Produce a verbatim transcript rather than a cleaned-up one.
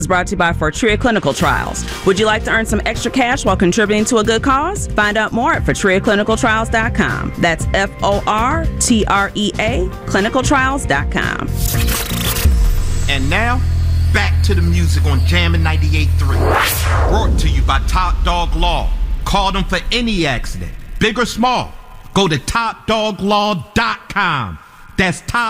Is brought to you by Fortrea Clinical Trials. Would you like to earn some extra cash while contributing to a good cause? Find out more at fortrea clinical trials dot com. That's F O R T R E A clinical trials dot com. And now, back to the music on Jammin' ninety-eight point three. Brought to you by Top Dog Law. Call them for any accident, big or small. Go to top dog law dot com. That's top